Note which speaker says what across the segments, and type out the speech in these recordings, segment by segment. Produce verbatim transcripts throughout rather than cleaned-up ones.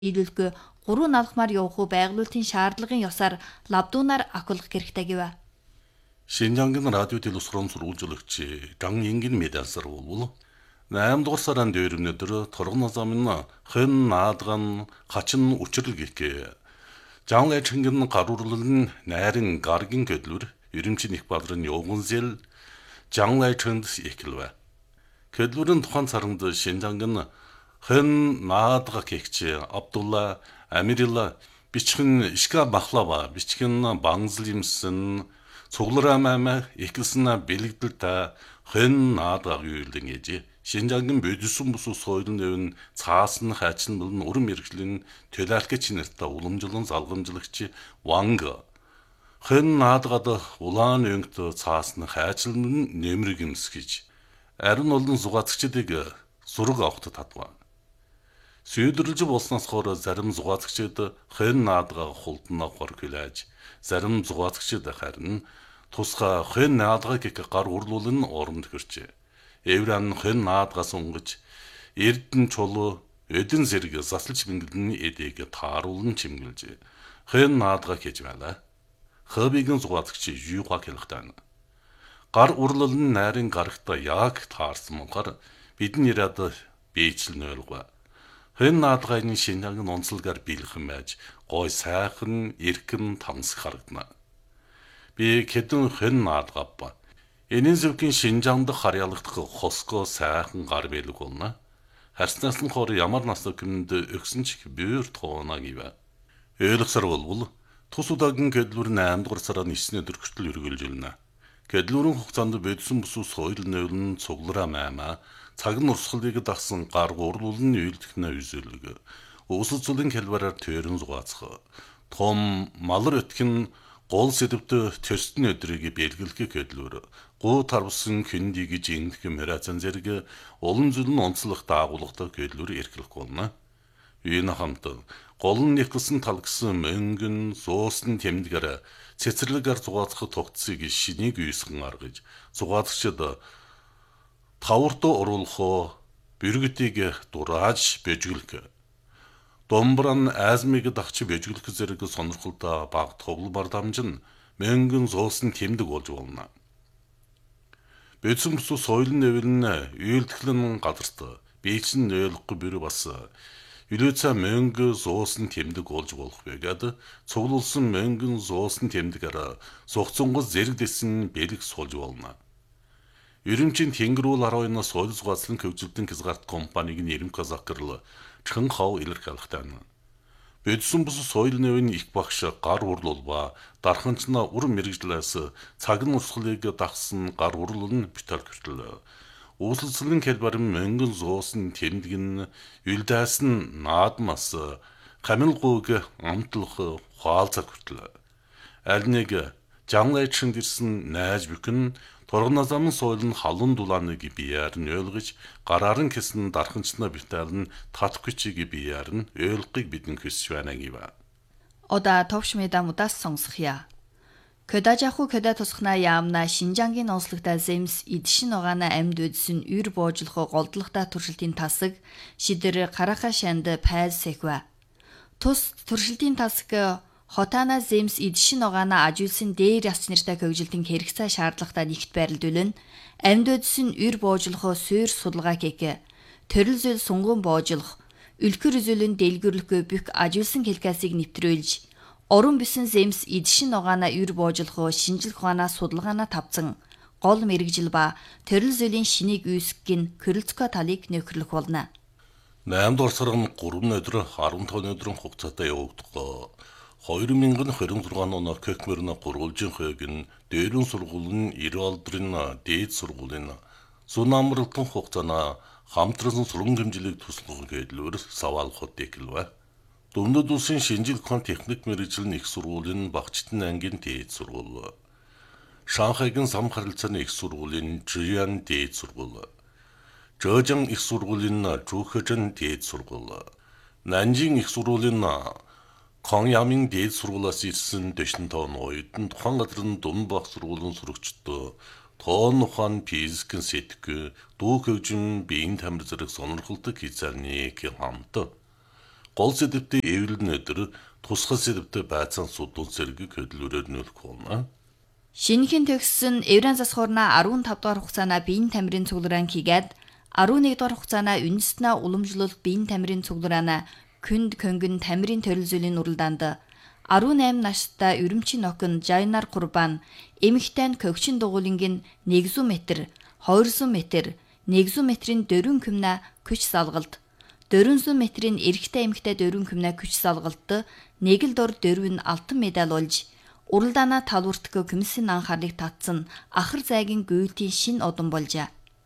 Speaker 1: нийлүүлэхгүй гурван алхмаар явах уу байгуулалтын шаардлагын ёсоор лабдуунаар акулах хэрэгтэй гэв.
Speaker 2: Шинжангийн радио телевизрон сурвалжлагч Дан Ингийн медиасар болвол найм дугаар сарын дөрөвнөдөр торгон замын хэн наадган хачин учрал гихэ. Жан Лэчингийн гаруурлын найрын гаргийн көдлөр ерөнчийн их бадрын явгонзэл Жан Лэчинд ихлвэ. Көдлөрийн тухайн саранд Шинжангийн хэн наадга гихч Абдулла Амирилла бичгэн ишка махлава бичгэн бангзлимсэн цугларамаа ихэлсэн бэлэгдэл та хэн наадга юулдэн ээж Шинжангийн бодисон бус соёлын өвн цаасан хайчин болон уран мэрэгжлийн төлөөлөгч нартай уламжлан залгамжлагч Ванг хэн наадгад улаан өнгөт цаасан хайчин нэмрэг юмс гэж арин олон зугаацчдыг зураг авахд татва. Сүйдрлж болсноос хоор зарим зугаацчид хэн наадга хултнаа гор хүлээж зарим зугаацчид харин тусга хэн наадга гэх гар урлуулын оронд хөрчээ. Эвран хэн наадгаас унгаж эрдэн чулуу эдэн зэрэг засалж бингэлний эдэг тааруулан чимгэлжээ. Хэн наадга гэж байла. Хабигийн зугаацч юуга хэлэхтэн. Гар урлуулын найрын гарагта яг таарсан мохоор бидний ирээд бийчл нөөлгөө. Хэн наадгын Шинжангийн онцлогаар биелхэн байж гой сайхан эрхэм тамсах харагдана. Би хэдэн хэн наадгав. Энийн зөвгийн Шинжаанд харьяалагдах хосго сайхан гар бэлэг болно. Харснаас нь хор ямар насны хүнд өгсөн ч бээр тоона гэв. Ойлгосор болвол тус удаагийн гэдлүр найм дугаар сарын эсний өдөр хүртэл үргэлжилнэ. Гэдлүрийн хугацаанд бодсон бус соёл нөлн цуглараа маймаа цаг нь урсгалыг дагсан гар гурлуулн үйлдэх нэ үзүүлэг. Өсөлцөлийн хэлбэрээр төрөн зугаацах. Том малар өтгөн гол сэдвтө төстөн өдрийг бэлгэлэх гэдлүр. Гуу тарвсан хүндий гэж ингэх мэрацан зэрэг олон зүйл нь онцлох даагуулгатай гэдлүр эрхлэх болно. Энэ хамт гол нь нэгсэн талгсан мөнгөн суусны тэмдгэр цэцэрлэгээр зугаацах тогтцыг шинийг үйсгэн аргаж зугаацчид тавртоо оруулах бэргэтийг дурааж бэжгэлэх. Домбран азмиг дагч бэжгэлэх зэрэг сонирхолтой баг тогломор дамжин мөнгөн суусны тэмдэг болж болно. Бэцэн бус соёлын нэвлэн үйлдэлэн газарт бийцэн нөөлөхгүй бэр бас Илүүцэ мөнгө суусны тэмдэг болж болох байгаад цуглуулсан мөнгөн суусны тэмдгээр сухцонгоос зэрэг дэсэн бэлэг суулж болно. Ерөнчийн Тэнгэрүүл аравын соёл зугаацлан хөгжилтөн хязгаарт компаниг нэрм казакрл чин хав илэрхийлэхтэй. Бодсон бус соёл нэвийн их багш гар урлуулба дарханчна уран мэрэгжлээс цаг нь урсгалыг дагсан гар урлуулн битэл гэртэл. Үүсэлцлэн хэлбэр мөнгөн суусны тэмдэг нь юлдаас нь наадмас хамилгууг амтлах хаалцаг хүртэл. Аль нэг Жан Лэчинд ирсэн найз бүхэн торгон замын соёл нь халуун дулааныг бияар нь ойлгож гараар нь хэсэн дарханчна битэл нь татгүйчийг бияар нь ойлгохыг бидэн хүсэж байна гэв.
Speaker 1: Ода товш медамудаас сонсхия. Көдажаху көдө тусхна яамна Шинжангийн онцлогтой Земс идшин огаана амьд үдсэн үр боожлохо голдлогтой туршилтын тасаг шидэр караха шанд пайз сэхва. Тус туршилтын тасаг хотана Земс идшин огаана ажуулсан дээр яс нэртэй хөгжилтийн хэрэгцээ шаардлагатай нэгт байрлуулна. Амьд үдсэн үр боожлохо суур судалгаа гэхэ. Төрөл зүйл сунган боожлох, үлгэр үзүүлэн дэлгүрлэхгүй бүх ажуулсан хэлкасыг нэвтрүүлж орон бисэн Земс идшин огаана үр боожлохоо шинжлэх ухаанаа судалгаанаа тавцсан гол мэрэгжил ба төрөл зүйлийн шинийг үүсгэх Крылцко талыг нөхөрлөх болно.
Speaker 2: найм дугаар сарын гурван өдөр арван таван өдрийн хугацаатай явагдах хоёр мянган хорин зургаан оноо Кекмерна гурвалжин хойгийн дээрэн сургуулийн Иралдрын дээд сургуулийн Сунамралтын хугацаана хамтран сургууль хэмжлэг туслах гэдлээр саваалхууд дэглэв. Дундад улсын шинжлэх ухааны техник мэргэжлийн их сургуулийн багчтын ангийн дээд сургууль. Шанхайгийн зам харилцааны их сургуулийн Жиян дээд сургууль. Жожан их сургуулийн Жухэжэн дээд сургууль. Нанжин их сургуулийн Коньямин дээд сургуулиас ирсэн дэшин тоон оюутан тухайн газрын Дунбах сургуулийн сурагчдод тоон ухаан физикийн сэтгэх, дүү хөгжим, биеийн тамир зэрэг сонирхолтой хязгаарны хамт Гол сэдвтэ эвлэн өдөр тусгал сэдвтэ байцаан судун сэргийг хөдөлгөөрнөлөх болно.
Speaker 1: Шинэхэн төгссөн Евран засхуурна арван тав дугаар хугацаана биеийн тамирын цуглараан хийгээд арван нэг дугаар хугацаана үндэснэ уламжлалт биеийн тамирын цуглараана күнд көнгөн тамирын төрөлзөлийн уралдаанд арван найман настай Үрэмчийн охин Жайнар Курбан эмэгтэй көгчин дугуулингийн нэгдүгээр метр, хоёрдугаар метр, нэгдүгээр метрийн дөрвөн күмнэ күч салгалт, дөрвөн метрийн эрэгтэй эмэгтэй дөрвөн күмнэ күч салгалтад нэг л дор дөрвөн алтан медаль болж уралдаана талбартгүй комиссийн анхаарлыг татсан ахар зайгийн гүйлтийн шин одон болжээ.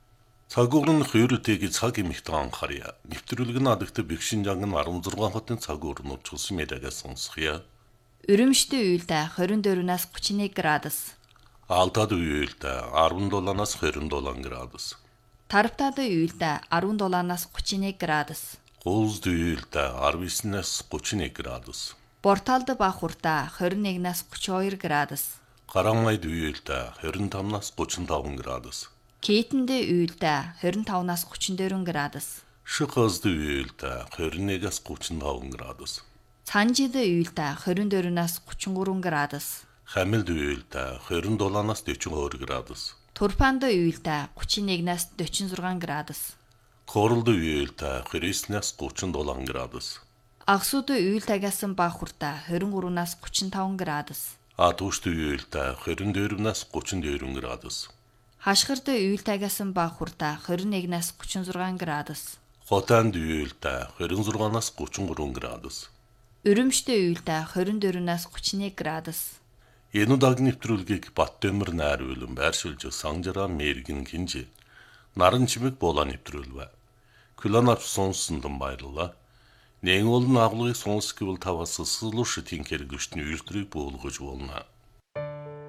Speaker 2: Цагуурын хүйрүтэйг цаг эмэгтэй анхаарья. Нэвтрүүлэг нь адагт Бэкшинжангийн арван зургаан хотын цагуурын урчилсан медагаас сонсхийа.
Speaker 1: Үрэмштэй уйлдаа хорин дөрвнээс гучин нэг градус.
Speaker 2: Алтад уйлдаа арван долоонаас хорин долоон градус.
Speaker 1: Тарптад уйлдаа арван долоонаас гучин нэг градус.
Speaker 2: Гулзд уйлдаа арван эснээс гучин нэг градус.
Speaker 1: Борталд бахуртаа хорин нэгнээс гучин хоёр градус.
Speaker 2: Гарамайд уйлдаа хорин тамнаас гучин таван градус.
Speaker 1: Кейтэнд уйлдаа хорин тавнаас гучин дөрвөн градус.
Speaker 2: Шихазд уйлдаа хорин нэгээс гучин таван градус.
Speaker 1: Цанжид уйлдаа хорин дөрвнээс гучин гурван градус.
Speaker 2: Хамилд уйлдаа хорин долоонаас дөчин хоёр градус.
Speaker 1: Турпанд уйлдаа гучин нэгнээс дөчин зургаан градус.
Speaker 2: Королд уйлдаа хорьснаас гучин долоон градус.
Speaker 1: Агсууд уйлдаагаас бахуртаа хорин гурвнаас гучин таван градус.
Speaker 2: Атушд уйлдаа хорин дөрвнээс гучин дөрвөн градус.
Speaker 1: Хашгирд уйлдаагаас бахуртаа хорин нэгнээс гучин зургаан градус.
Speaker 2: Хотанд уйлдаа хорин зургаанаас гучин гурван градус.
Speaker 1: Үрэмштэй уйлдаа хорин дөрвнээс гучин нэг градус.
Speaker 2: Энэ удаагийн нэвтрүүлгийг Баттөмөр найр уйлан байршуулж Санжараа Мэргэн гинж наран чимэг болоо нэвтрүүлвэ. Күланав сонссон баярлалаа. Нэн олон агуулгыг сонсгивол таваас сэлушитин хэрэглэжтний үйлдвэрийг буулгаж болно.